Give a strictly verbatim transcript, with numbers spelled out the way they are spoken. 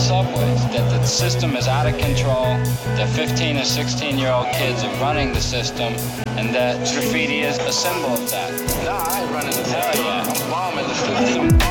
subways, that the system is out of control, that fifteen or sixteen year old kids are running the system, and that graffiti is a symbol of that. No, I ain't running the system. Hell yeah, I'm bombing the system.